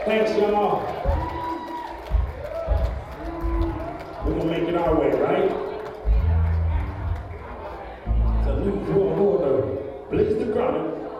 Thanks, y'all. We're gonna make it our way, right? So we will blaze the ground.